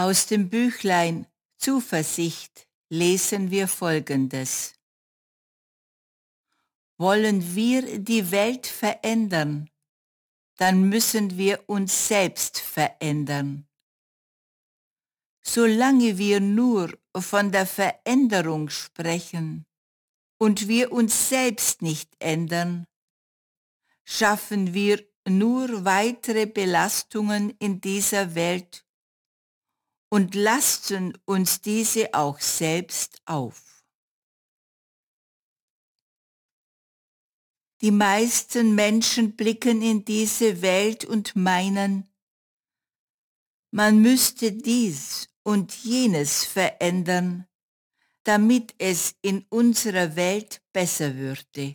Aus dem Büchlein Zuversicht lesen wir Folgendes. Wollen wir die Welt verändern, dann müssen wir uns selbst verändern. Solange wir nur von der Veränderung sprechen und wir uns selbst nicht ändern, schaffen wir nur weitere Belastungen in dieser Welt und lasten uns diese auch selbst auf. Die meisten Menschen blicken in diese Welt und meinen, man müsste dies und jenes verändern, damit es in unserer Welt besser würde.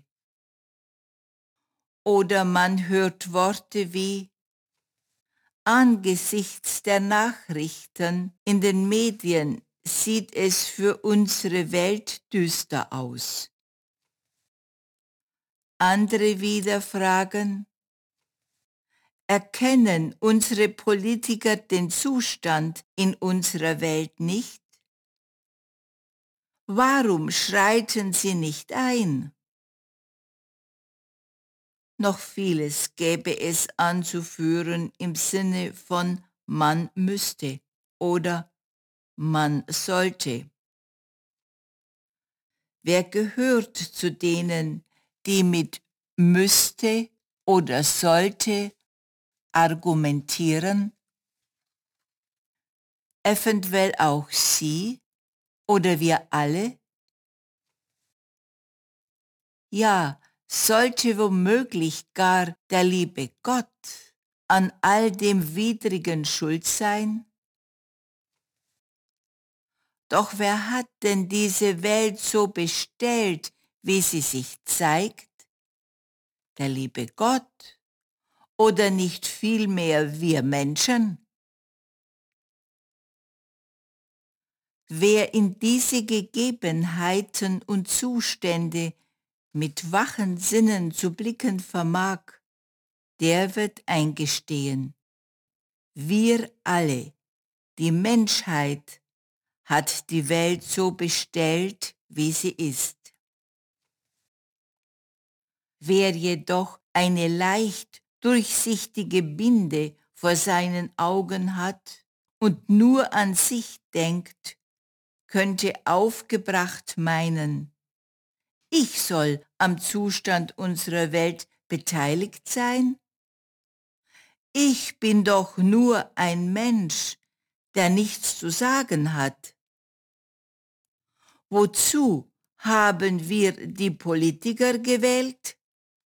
Oder man hört Worte wie, angesichts der Nachrichten in den Medien sieht es für unsere Welt düster aus. Andere wieder fragen, erkennen unsere Politiker den Zustand in unserer Welt nicht? Warum schreiten sie nicht ein? Noch vieles gäbe es anzuführen im Sinne von man müsste oder man sollte. Wer gehört zu denen, die mit müsste oder sollte argumentieren? Eventuell auch Sie oder wir alle? Ja, sollte womöglich gar der liebe Gott an all dem Widrigen schuld sein? Doch wer hat denn diese Welt so bestellt, wie sie sich zeigt? Der liebe Gott oder nicht vielmehr wir Menschen? Wer in diese Gegebenheiten und Zustände mit wachen Sinnen zu blicken vermag, der wird eingestehen, wir alle, die Menschheit, hat die Welt so bestellt, wie sie ist. Wer jedoch eine leicht durchsichtige Binde vor seinen Augen hat und nur an sich denkt, könnte aufgebracht meinen, ich soll am Zustand unserer Welt beteiligt sein? Ich bin doch nur ein Mensch, der nichts zu sagen hat. Wozu haben wir die Politiker gewählt?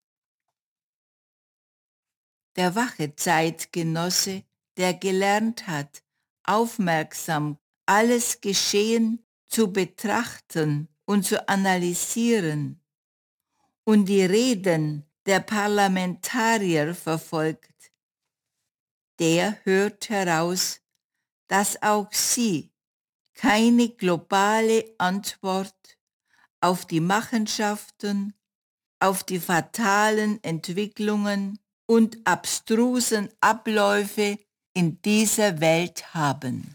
Der wache Zeitgenosse, der gelernt hat, aufmerksam alles Geschehen zu betrachten und zu analysieren und die Reden der Parlamentarier verfolgt, der hört heraus, dass auch sie keine globale Antwort auf die Machenschaften, auf die fatalen Entwicklungen und abstrusen Abläufe in dieser Welt haben.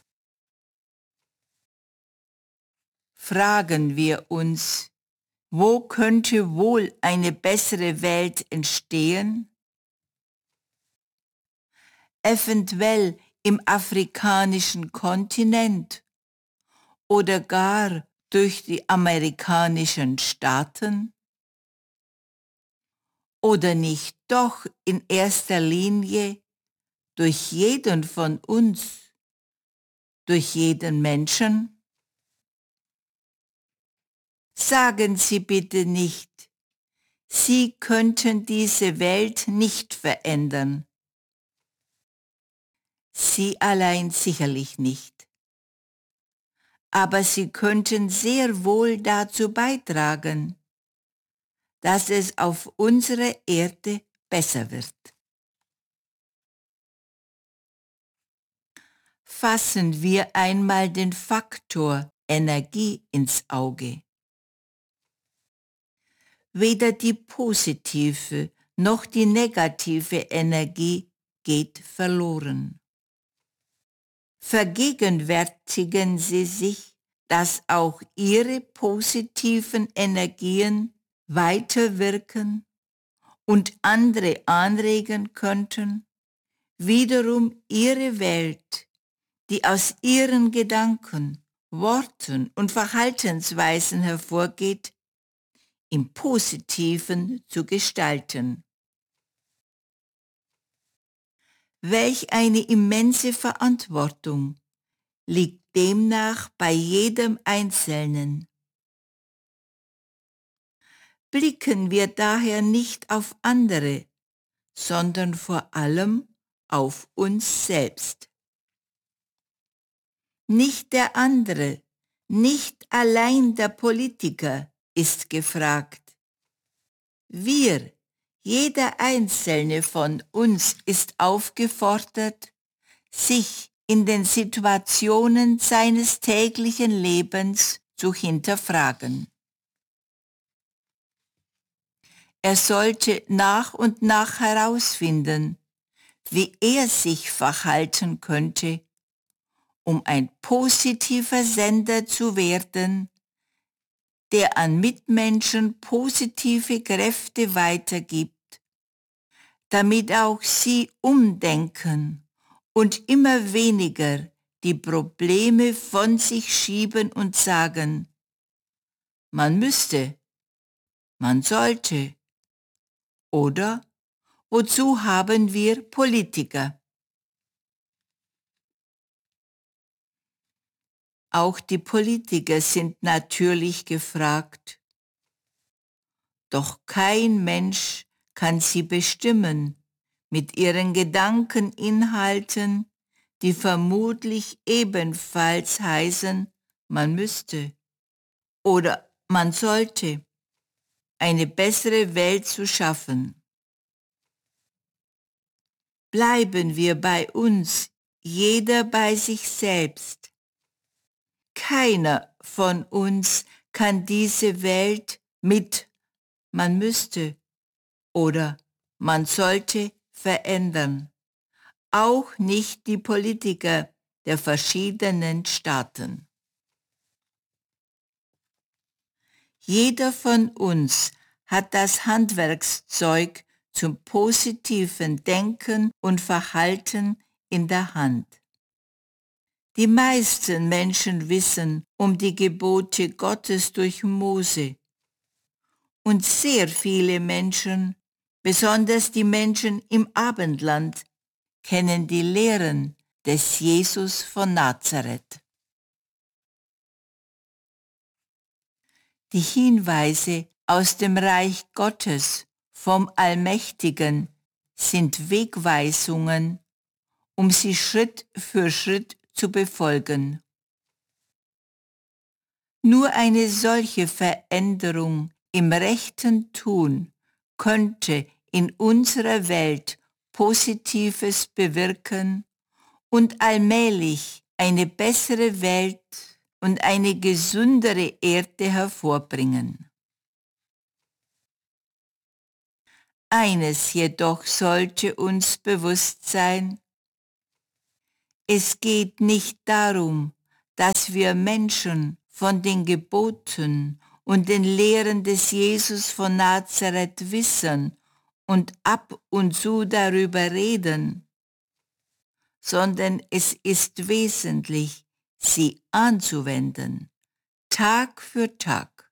Fragen wir uns, wo könnte wohl eine bessere Welt entstehen? Eventuell im afrikanischen Kontinent oder gar durch die amerikanischen Staaten? Oder nicht doch in erster Linie durch jeden von uns, durch jeden Menschen? Sagen Sie bitte nicht, Sie könnten diese Welt nicht verändern. Sie allein sicherlich nicht. Aber Sie könnten sehr wohl dazu beitragen, dass es auf unserer Erde besser wird. Fassen wir einmal den Faktor Energie ins Auge. Weder die positive noch die negative Energie geht verloren. vergegenwärtigen Sie sich, dass auch Ihre positiven Energien weiterwirken und andere anregen könnten, wiederum Ihre Welt, die aus Ihren Gedanken, Worten und Verhaltensweisen hervorgeht, im Positiven zu gestalten. Welch eine immense Verantwortung liegt demnach bei jedem Einzelnen. Blicken wir daher nicht auf andere, sondern vor allem auf uns selbst. Nicht der andere, nicht allein der Politiker ist gefragt. Wir, jeder einzelne von uns ist aufgefordert, sich in den Situationen seines täglichen Lebens zu hinterfragen. Er sollte nach und nach herausfinden, wie er sich verhalten könnte, um ein positiver Sender zu werden, der an Mitmenschen positive Kräfte weitergibt, damit auch sie umdenken und immer weniger die Probleme von sich schieben und sagen, man müsste, man sollte oder wozu haben wir Politiker? Auch die Politiker sind natürlich gefragt. Doch kein Mensch kann sie bestimmen mit ihren Gedankeninhalten, die vermutlich ebenfalls heißen, man müsste oder man sollte, eine bessere Welt zu schaffen. Bleiben wir bei uns, jeder bei sich selbst. Keiner von uns kann diese Welt mit man müsste oder man sollte verändern. Auch nicht die Politiker der verschiedenen Staaten. Jeder von uns hat das Handwerkszeug zum positiven Denken und Verhalten in der Hand. Die meisten Menschen wissen um die Gebote Gottes durch Mose. Und sehr viele Menschen, besonders die Menschen im Abendland, kennen die Lehren des Jesus von Nazareth. Die Hinweise aus dem Reich Gottes vom Allmächtigen sind Wegweisungen, um sie Schritt für Schritt zu befolgen. Nur eine solche Veränderung im rechten Tun könnte in unserer Welt Positives bewirken und allmählich eine bessere Welt und eine gesündere Erde hervorbringen. Eines jedoch sollte uns bewusst sein: Es geht nicht darum, dass wir Menschen von den Geboten und den Lehren des Jesus von Nazareth wissen und ab und zu darüber reden, sondern es ist wesentlich, sie anzuwenden, Tag für Tag.